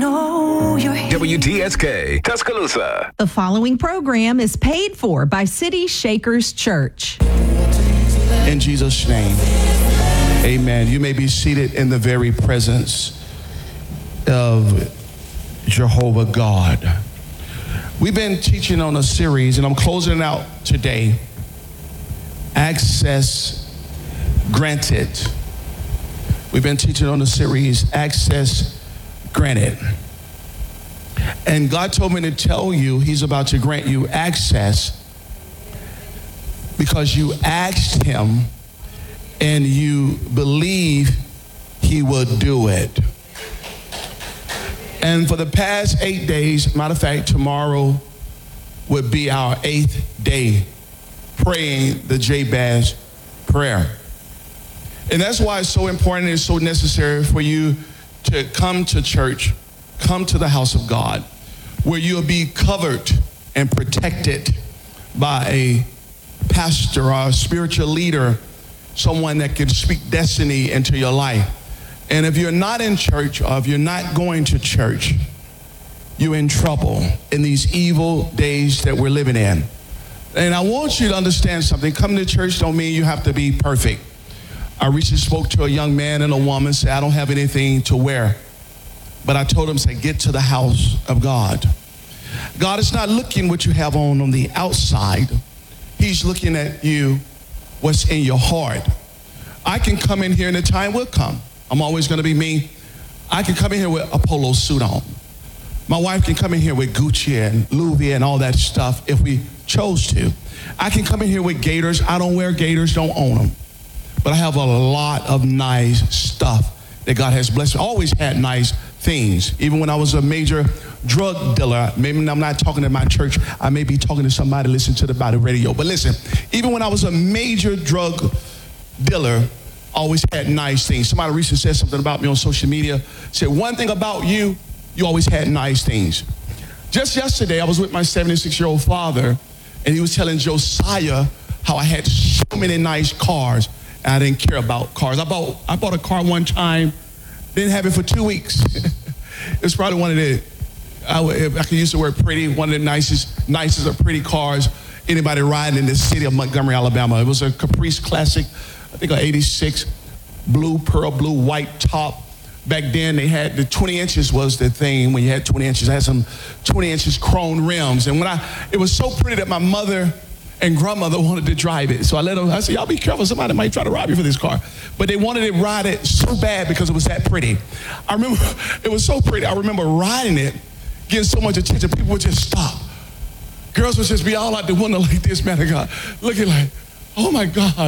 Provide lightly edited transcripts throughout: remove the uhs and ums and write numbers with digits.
know you're here. WTSK, Tuscaloosa. The following program is paid for by City Shakers Church. In Jesus' name, amen. You may be seated in the very presence of Jehovah God. We've been teaching on a series, and I'm closing it out today. Access Granted. We've been teaching on the series, Access Granted. And God told me to tell you He's about to grant you access because you asked Him and you believe He would do it. And for the past 8 days, matter of fact, tomorrow would be our 8th day praying the Jabez prayer. And that's why it's so important and so necessary for you to come to church, come to the house of God, where you'll be covered and protected by a pastor or a spiritual leader, someone that can speak destiny into your life. And if you're not in church, or if you're not going to church, you're in trouble in these evil days that we're living in. And I want you to understand something. Coming to church don't mean you have to be perfect. I recently spoke to a young man and a woman, said, I don't have anything to wear. But I told him, say, get to the house of God. God is not looking what you have on the outside. He's looking at you, what's in your heart. I can come in here and the time will come. I'm always going to be me. I can come in here with a polo suit on. My wife can come in here with Gucci and Louis and all that stuff if we chose to. I can come in here with Gators. I don't wear Gators, don't own them. But I have a lot of nice stuff that God has blessed me. I always had nice things. Even when I was a major drug dealer, maybe I'm not talking to my church, I may be talking to somebody listening to the radio. But listen, even when I was a major drug dealer, I always had nice things. Somebody recently said something about me on social media, said one thing about you, you always had nice things. Just yesterday, I was with my 76-year-old father, and he was telling Josiah how I had so many nice cars. I didn't care about cars. I bought a car one time, didn't have it for 2 weeks. It's probably one of the, if I can use the word pretty, one of the nicest of pretty cars anybody riding in the city of Montgomery, Alabama. It was a Caprice Classic, I think an 86, blue, pearl blue, white top. Back then they had the 20 inches was the thing. When you had 20 inches, I had some 20 inches chrome rims. And it was so pretty that my mother and grandmother wanted to drive it. So I said, y'all be careful, somebody might try to rob you for this car. But they wanted to ride it so bad because it was that pretty. I remember, it was so pretty. I remember riding it, getting so much attention, people would just stop. Girls would just be all out the window like this, man of God, looking like, oh my God.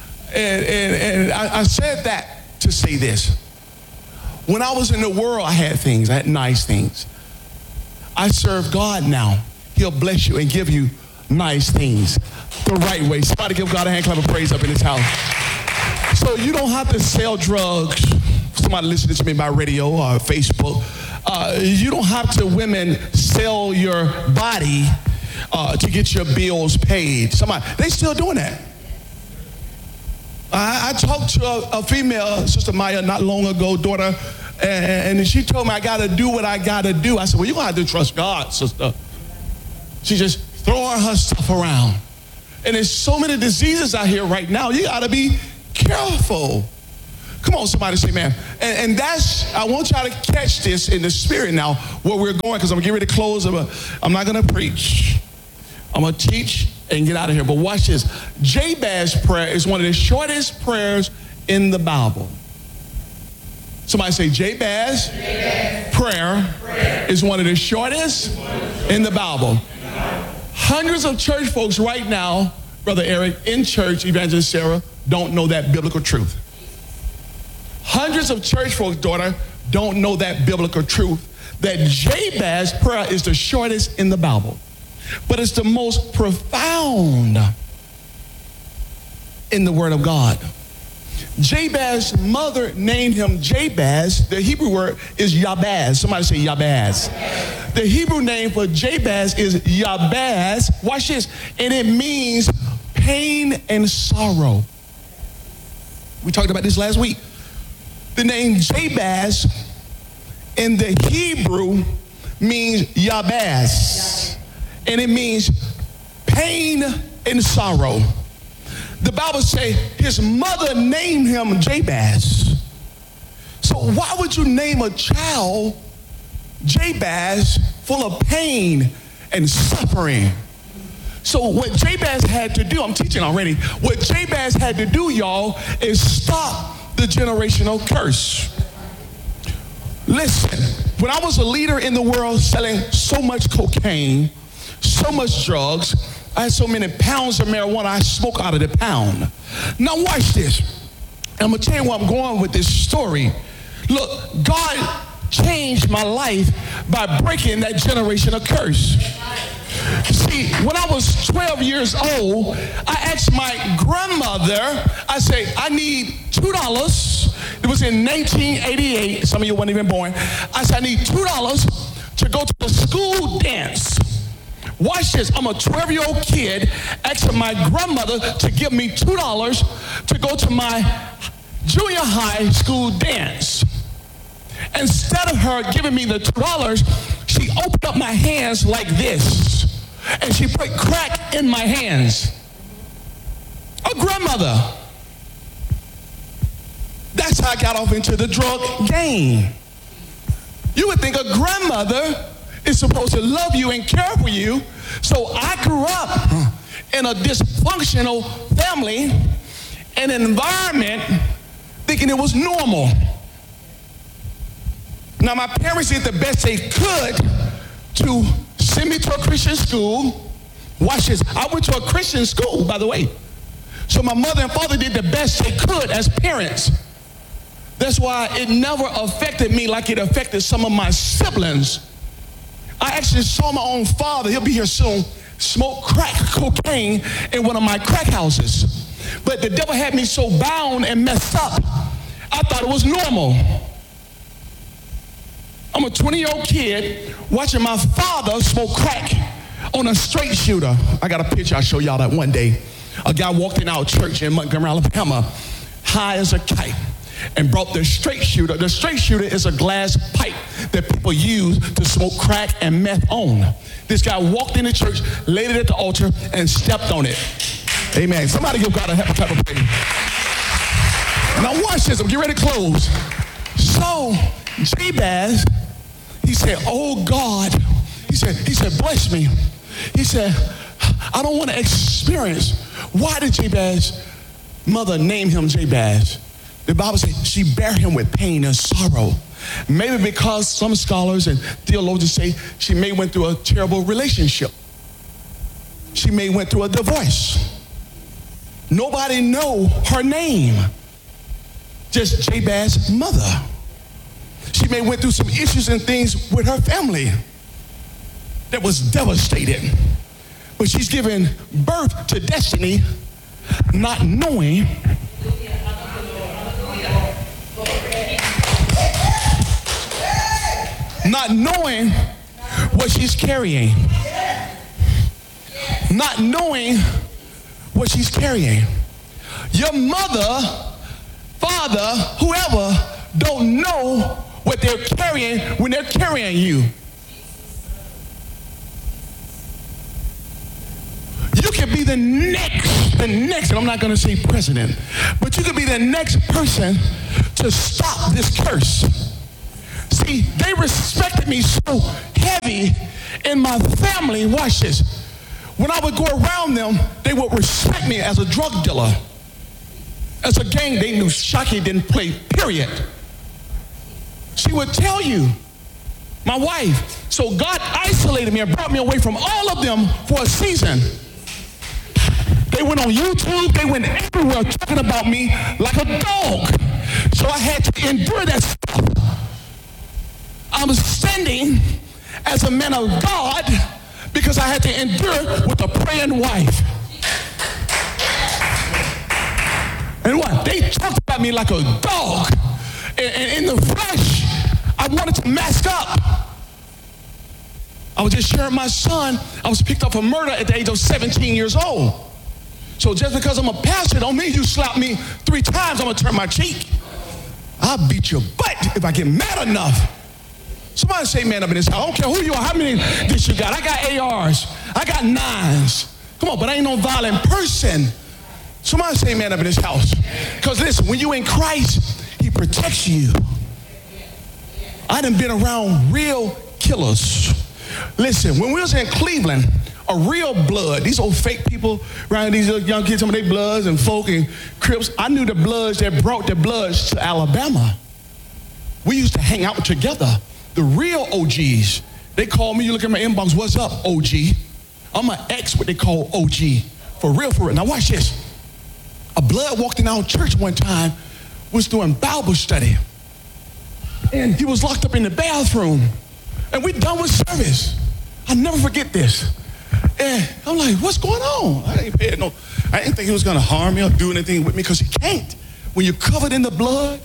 And I said that to say this. When I was in the world, I had things, I had nice things. I serve God now. He'll bless you and give you nice things the right way. Somebody give God a hand clap of praise up in this house. So you don't have to sell drugs. Somebody listening to me by radio or Facebook. You don't have to, women, sell your body to get your bills paid. They still doing that. I talked to a female, Sister Maya, not long ago, daughter, and she told me I got to do what I got to do. I said, well, you're going to have to trust God, sister. She just throwing her stuff around. And there's so many diseases out here right now. You got to be careful. Come on, somebody say, man. And that's, I want y'all to catch this in the spirit now, where we're going, because I'm going to get ready to close. I'm not going to preach. I'm going to teach and get out of here. But watch this. Jabez prayer is one of the shortest prayers in the Bible. Somebody say, Jabez prayer is one of the shortest in the Bible. Hundreds of church folks right now, Brother Eric, in church, Evangelist Sarah, don't know that biblical truth. Hundreds of church folks, daughter, don't know that biblical truth, that Jabez prayer is the shortest in the Bible, but it's the most profound in the Word of God. Jabez's mother named him Jabez. The Hebrew word is Yabaz. Somebody say Yabaz. The Hebrew name for Jabez is Yabaz. Watch this. And it means pain and sorrow. We talked about this last week. The name Jabez in the Hebrew means Jabez, and it means pain and sorrow. The Bible says his mother named him Jabez. So why would you name a child Jabez full of pain and suffering? So what Jabez had to do, I'm teaching already, what Jabez had to do, y'all, is stop the generational curse. Listen, when I was a leader in the world selling so much cocaine, so much drugs, I had so many pounds of marijuana, I smoke out of the pound. Now watch this. I'm going to tell you where I'm going with this story. Look, God changed my life by breaking that generational curse. See, when I was 12 years old, I asked my grandmother, I said, I need $2. It was in 1988. Some of you weren't even born. I said, I need $2 to go to the school dance. Watch this. I'm a 12-year-old kid asking my grandmother to give me $2 to go to my junior high school dance. Instead of her giving me the $2, she opened up my hands like this. And she put crack in my hands. A grandmother. That's how I got off into the drug game. You would think a grandmother is supposed to love you and care for you. So I grew up in a dysfunctional family, an environment, thinking it was normal. Now my parents did the best they could to send me to a Christian school. Watch this. I went to a Christian school, by the way. So my mother and father did the best they could as parents. That's why it never affected me like it affected some of my siblings. I actually saw my own father, he'll be here soon, smoke crack cocaine in one of my crack houses. But the devil had me so bound and messed up, I thought it was normal. I'm a 20-year-old kid watching my father smoke crack on a straight shooter. I got a picture, I'll show y'all that one day. A guy walked in our church in Montgomery, Alabama, high as a kite, and brought the straight shooter. The straight shooter is a glass pipe that people use to smoke crack and meth on. This guy walked in the church, laid it at the altar, and stepped on it. Amen. Somebody give God a type of praise. Now watch this, I'm getting ready to close. So, Jabez, he said, oh God, he said, bless me. He said, I don't want to experience. Why did Jabez's mother name him Jabez? The Bible says she bare him with pain and sorrow. Maybe because some scholars and theologians say she may went through a terrible relationship. She may went through a divorce. Nobody know her name. Just Jabez's mother. She may went through some issues and things with her family that was devastated. But she's given birth to destiny, not knowing what she's carrying. Not knowing what she's carrying. Your mother, father, whoever, don't know what they're carrying when they're carrying you. You could be the next, and I'm not going to say president, but you could be the next person to stop this curse. See, they respected me so heavy in my family. Watch this. When I would go around them, they would respect me as a drug dealer. As a gang, they knew Shockey didn't play, period. She would tell you, my wife. So God isolated me and brought me away from all of them for a season. They went on YouTube, they went everywhere talking about me like a dog. So I had to endure that stuff. I'm standing as a man of God because I had to endure with a praying wife. And what? They talked about me like a dog. And in the flesh, I wanted to mask up. I was just sharing my son. I was picked up for murder at the age of 17 years old. So just because I'm a pastor don't mean you slap me 3 times, I'm going to turn my cheek. I'll beat your butt if I get mad enough. Somebody say man up in this house. I don't care who you are, how many this you got. I got ARs. I got 9s. Come on, but I ain't no violent person. Somebody say man up in this house. Because listen, when you in Christ, he protects you. I done been around real killers. Listen, when we was in Cleveland, a real blood, these old fake people around these young kids, some of their bloods and folk and Crips, I knew the bloods that brought the bloods to Alabama. We used to hang out together. The real OGs, they call me, you look at my inbox, what's up, OG? I'm an ex, what they call OG. For real, for real. Now watch this. A blood walked in our church one time, was doing Bible study. And he was locked up in the bathroom. And we done with service. I'll never forget this. And I'm like, what's going on? I didn't think he was going to harm me or do anything with me, because he can't. When you're covered in the blood,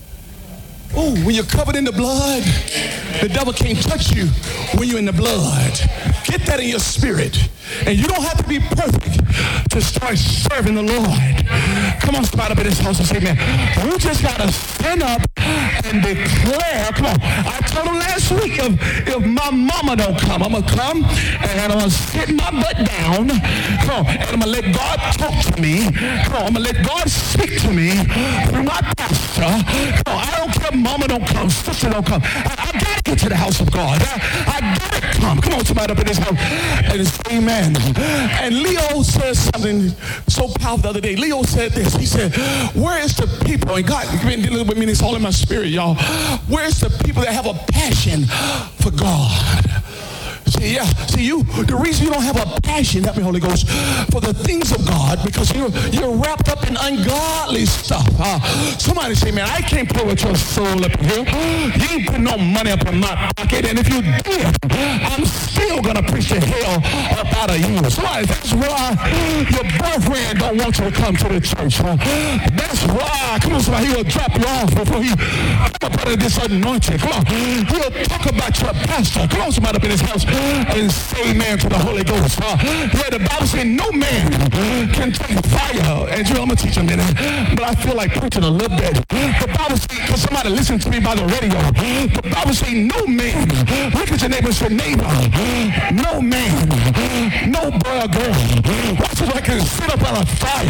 when you're covered in the blood, the devil can't touch you when you're in the blood. Get that in your spirit. And you don't have to be perfect to start serving the Lord. Come on, somebody up in this house and say, man, we just got to stand up and declare. Come on. I told him last week, if my mama don't come, I'm going to come and I'm going to sit my butt down. Come on. And I'm going to let God talk to me. Come on. I'm going to let God speak to me through my pastor. Come on. I don't care if mama don't come, sister don't come. I got to get to the house of God. I got to come. Come on, somebody up in this house and say amen. And Leo said something so powerful the other day. Leo said this. He said, where is the people, and God, you've been dealing with me, it's all in my spirit, y'all. Where's the people that have a passion for God? See, the reason you don't have a passion, help me, Holy Ghost, for the things of God, because you're wrapped up in ungodly stuff. Somebody say, man, I can't play with your soul up here. You ain't putting no money up in my pocket, and if you did, I'm still going to preach the hell up out of you. Somebody, that's why your boyfriend don't want you to come to the church. That's why, come on, somebody, he will drop you off before he come up out of this anointing. Come on, he'll talk about your pastor. Come on, somebody up in this house and say amen to the Holy Ghost. Yeah, the Bible says no man can take fire. Andrew, I'm going to teach a minute, but I feel like preaching a little bit. The Bible says, because somebody listen to me by the radio, the Bible says no man, look at your neighbor and say, neighbor, no man, no boy or girl, watch as I can sit up on a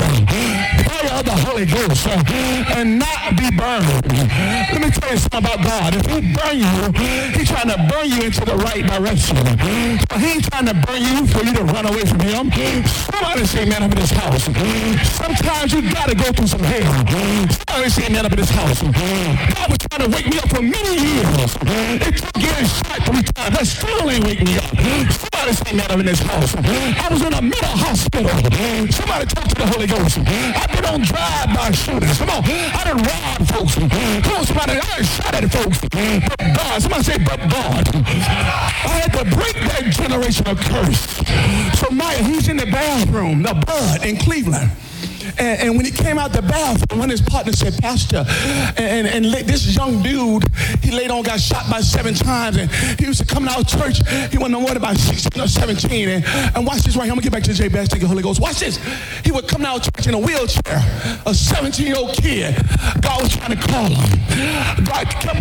fire of the Holy Ghost, and not be burned. Let me tell you something about God. If he burn you, he's trying to burn you into the right direction. So he ain't trying to burn you for you to run away from him. Somebody say, man, up in this house. Sometimes you got to go through some hell. Somebody say, man, up in this house. God was trying to wake me up for many years. It took getting shot 3 times. That still ain't wake me up. Somebody say, man, up in this house. I was in a mental hospital. Somebody talk to the Holy Ghost. I've been on drive-by shootings. Come on. I done robbed folks. Come on, somebody. I done shot at folks. But God. Somebody say, but God. I had to break that generational curse. So Maya, he's in the bathroom, the bud in Cleveland. And when he came out the bathroom, one of his partners said, Pastor, and this young dude, he later on got shot by 7 times, and he used to come out of church. He wasn't no more about 16 or 17. And watch this right here. I'm going to get back to J Bass. Thank you, Holy Ghost. Watch this. He would come out of church in a wheelchair, a 17-year-old kid. God was trying to call him. God kept